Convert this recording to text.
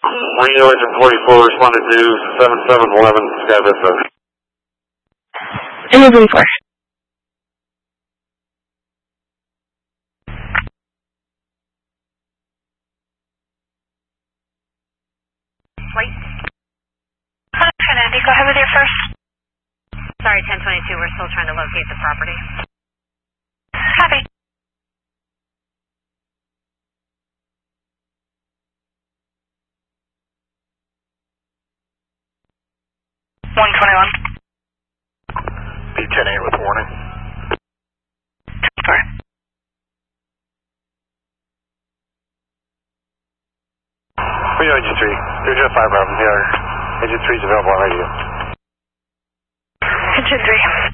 Radio Agent 44 responded to 7711 Sky Vista. Radio 44. Wait. Trinity, go ahead with your first. Sorry, 1022, we're still trying to locate the property. Copy. B-10-8 with warning. Sorry. Radio Agent 3, 305 Bravo here. Agent 3 is available on radio. Agent 3.